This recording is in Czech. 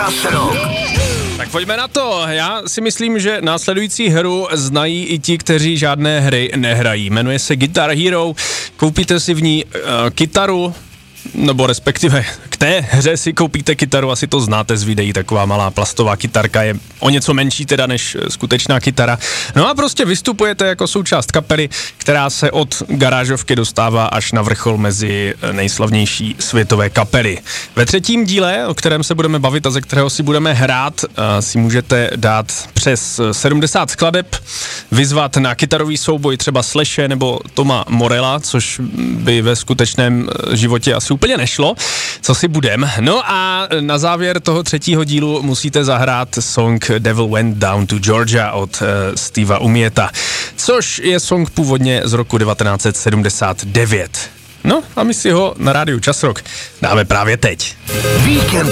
Časrok. Tak pojďme na to. Já si myslím, že následující hru znají i ti, kteří žádné hry nehrají. Jmenuje se Guitar Hero. Koupíte si v ní kytaru, nebo respektive k té hře si koupíte kytaru, asi to znáte z videí, taková malá plastová kytarka je o něco menší teda než skutečná kytara. No a prostě vystupujete jako součást kapely, která se od garážovky dostává až na vrchol mezi nejslavnější světové kapely. Ve třetím díle, o kterém se budeme bavit a ze kterého si budeme hrát, si můžete dát přes 70 skladeb, vyzvat na kytarový souboj třeba Slashe nebo Toma Morella, což by ve skutečném životě asi úplně nešlo, co si budem. No a na závěr toho třetího dílu musíte zahrát song Devil Went Down to Georgia od Steva Umieta, což je song původně z roku 1979. No a my si ho na rádiu Časrok dáme právě teď. Víkend